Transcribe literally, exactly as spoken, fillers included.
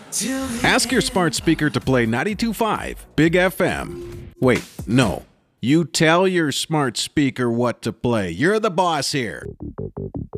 Ask your smart speaker to play ninety-two point five Big F M. Wait, no. You tell your smart speaker what to play. You're the boss here.